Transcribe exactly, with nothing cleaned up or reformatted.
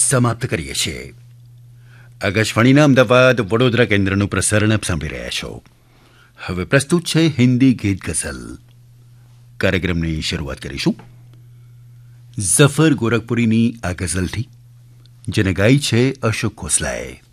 સમાપ્ત કરીએ છીએ. આકાશવાણીના અમદાવાદ વડોદરા કેન્દ્રનું પ્રસારણ આપ સાંભળી રહ્યા છો. હવે પ્રસ્તુત છે હિન્દી ગીત ગઝલ. કાર્યક્રમની શરૂઆત કરીશું ઝફર ગોરખપુરીની આ ગઝલથી, જેને ગાઈ છે અશોક ખોસલાએ.